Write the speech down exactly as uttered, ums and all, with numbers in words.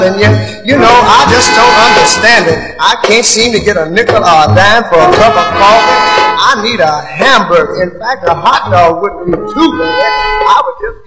You, you know, I just don't understand it. I can't seem to get a nickel or a dime for a cup of coffee. I need a hamburger. In fact, a hot dog wouldn't be too bad. I would just